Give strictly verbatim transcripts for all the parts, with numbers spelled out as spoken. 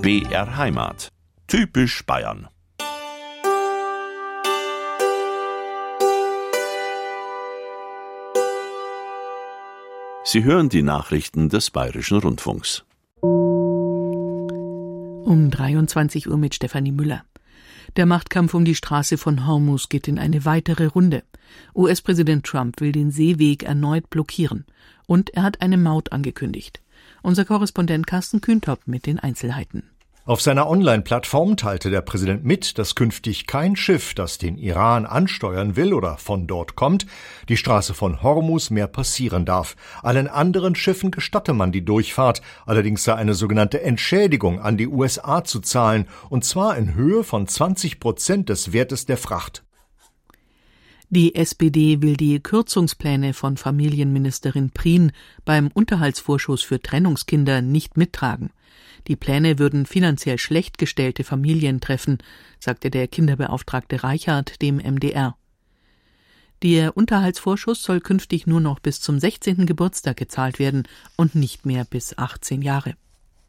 B R Heimat. Typisch Bayern. Sie hören die Nachrichten des Bayerischen Rundfunks. Um dreiundzwanzig Uhr mit Stefanie Müller. Der Machtkampf um die Straße von Hormuz geht in eine weitere Runde. U S-Präsident Trump will den Seeweg erneut blockieren. Und er hat eine Maut angekündigt. Unser Korrespondent Carsten Kühntop mit den Einzelheiten. Auf seiner Online-Plattform teilte der Präsident mit, dass künftig kein Schiff, das den Iran ansteuern will oder von dort kommt, die Straße von Hormuz mehr passieren darf. Allen anderen Schiffen gestatte man die Durchfahrt, allerdings sei eine sogenannte Entschädigung an die U S A zu zahlen, und zwar in Höhe von zwanzig Prozent des Wertes der Fracht. Die S P D will die Kürzungspläne von Familienministerin Prien beim Unterhaltsvorschuss für Trennungskinder nicht mittragen. Die Pläne würden finanziell schlecht gestellte Familien treffen, sagte der Kinderbeauftragte Reichert dem M D R. Der Unterhaltsvorschuss soll künftig nur noch bis zum sechzehnten Geburtstag gezahlt werden und nicht mehr bis achtzehn Jahre.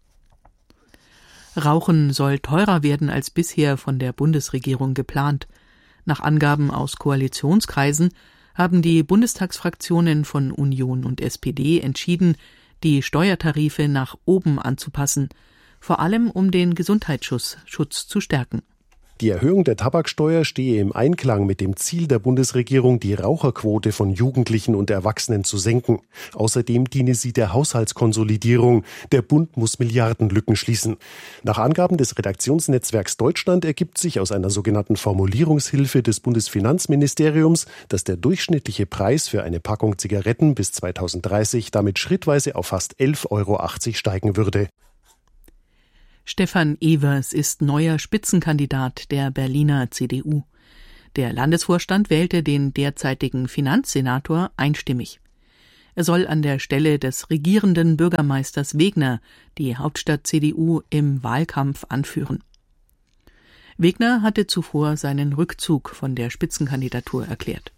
Rauchen soll teurer werden als bisher von der Bundesregierung geplant. Nach Angaben aus Koalitionskreisen haben die Bundestagsfraktionen von Union und S P D entschieden, die Steuertarife nach oben anzupassen, vor allem um den Gesundheitsschutz Schutz zu stärken. Die Erhöhung der Tabaksteuer stehe im Einklang mit dem Ziel der Bundesregierung, die Raucherquote von Jugendlichen und Erwachsenen zu senken. Außerdem diene sie der Haushaltskonsolidierung. Der Bund muss Milliardenlücken schließen. Nach Angaben des Redaktionsnetzwerks Deutschland ergibt sich aus einer sogenannten Formulierungshilfe des Bundesfinanzministeriums, dass der durchschnittliche Preis für eine Packung Zigaretten bis zweitausenddreißig damit schrittweise auf fast elf Euro achtzig steigen würde. Stefan Evers ist neuer Spitzenkandidat der Berliner C D U. Der Landesvorstand wählte den derzeitigen Finanzsenator einstimmig. Er soll an der Stelle des regierenden Bürgermeisters Wegner die Hauptstadt-C D U im Wahlkampf anführen. Wegner hatte zuvor seinen Rückzug von der Spitzenkandidatur erklärt.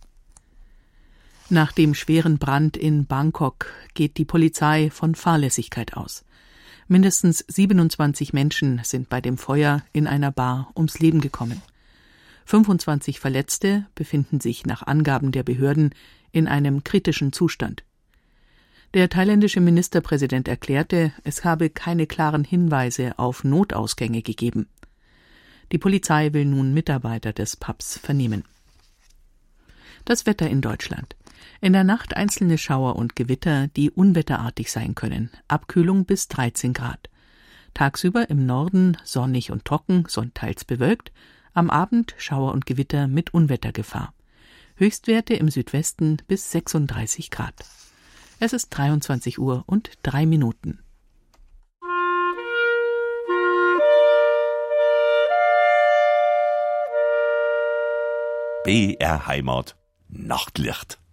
Nach dem schweren Brand in Bangkok geht die Polizei von Fahrlässigkeit aus. Mindestens siebenundzwanzig Menschen sind bei dem Feuer in einer Bar ums Leben gekommen. fünfundzwanzig Verletzte befinden sich nach Angaben der Behörden in einem kritischen Zustand. Der thailändische Ministerpräsident erklärte, es habe keine klaren Hinweise auf Notausgänge gegeben. Die Polizei will nun Mitarbeiter des Pubs vernehmen. Das Wetter in Deutschland. In der Nacht einzelne Schauer und Gewitter, die unwetterartig sein können. Abkühlung bis dreizehn Grad. Tagsüber im Norden sonnig und trocken, teils bewölkt. Am Abend Schauer und Gewitter mit Unwettergefahr. Höchstwerte im Südwesten bis sechsunddreißig Grad. Es ist dreiundzwanzig Uhr und drei Minuten. B R Heimat. Nachtlicht.